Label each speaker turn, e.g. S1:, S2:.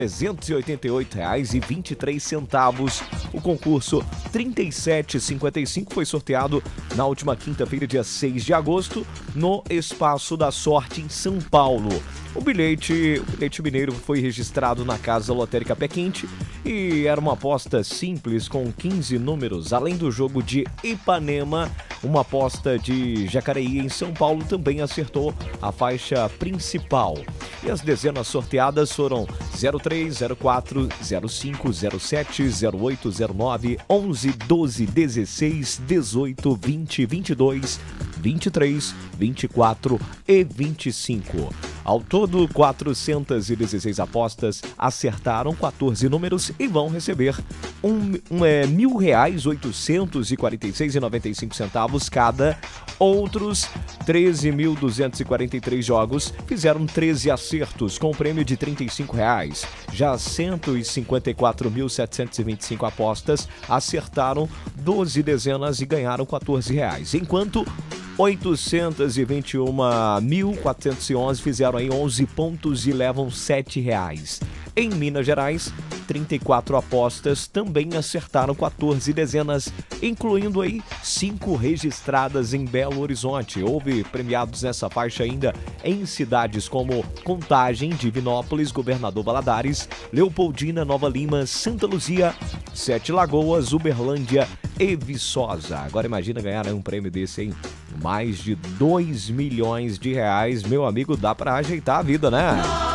S1: R$ 388,23. O concurso 3755 foi sorteado na última quinta-feira, dia 6 de agosto, no Espaço da Sorte, em São Paulo. O bilhete mineiro foi registrado na Casa Lotérica Pé Quente e era uma aposta simples com 15 números. Além do jogo de Ipanema, uma aposta de Jacareí em São Paulo também acertou a faixa principal. E as dezenas sorteadas foram 03, 04, 05, 07, 08, 09, 11, 12, 16, 18, 20, 22, 23, 24 e 25. Ao todo, 416 apostas acertaram 14 números e vão receber R$ 1.846,95 cada. Outros 13.243 jogos fizeram 13 acertos, com prêmio de R$ 35. Já 154.725 apostas acertaram 12 dezenas e ganharam R$ 14, enquanto 821.411 fizeram aí 11 pontos e levam R$ 7. Em Minas Gerais, 34 apostas também acertaram 14 dezenas, incluindo aí 5 registradas em Belo Horizonte. Houve premiados nessa faixa ainda em cidades como Contagem, Divinópolis, Governador Valadares, Leopoldina, Nova Lima, Santa Luzia, Sete Lagoas, Uberlândia e Viçosa. Agora imagina ganhar um prêmio desse, hein? Mais de R$ 2 milhões. Meu amigo, dá pra ajeitar a vida, né?